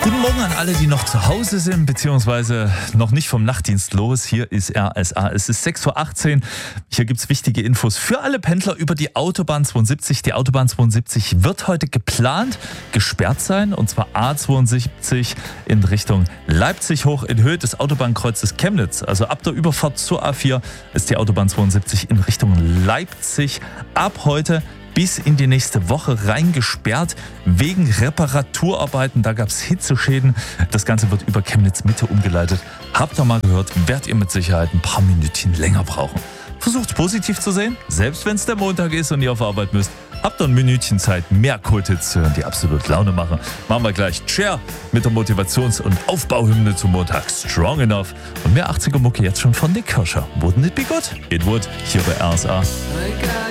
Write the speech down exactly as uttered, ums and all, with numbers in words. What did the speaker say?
Guten Morgen an alle, die noch zu Hause sind, beziehungsweise noch nicht vom Nachtdienst los. Hier ist R S A. Es ist sechs Uhr achtzehn. Hier gibt's wichtige Infos für alle Pendler über die Autobahn zweiundsiebzig. Die Autobahn zweiundsiebzig wird heute geplant gesperrt sein, und zwar A zweiundsiebzig in Richtung Leipzig hoch in Höhe des Autobahnkreuzes Chemnitz. Also ab der Überfahrt zur A vier ist die Autobahn zweiundsiebzig in Richtung Leipzig ab heute bis in die nächste Woche rein gesperrt wegen Reparaturarbeiten. Da gab es Hitzeschäden. Das Ganze wird über Chemnitz Mitte umgeleitet. Habt ihr mal gehört, werdet ihr mit Sicherheit ein paar Minütchen länger brauchen. Versucht positiv zu sehen, selbst wenn es der Montag ist und ihr auf Arbeit müsst. Habt ihr ein Minütchen Zeit, mehr Kulthits zu hören, die absolut Laune machen. Machen wir gleich Cher mit der Motivations- und Aufbauhymne zum Montag Strong Enough. Und mehr achtziger Mucke jetzt schon von Nick Kirscher. Wouldn't it be good? It would, hier bei R S A.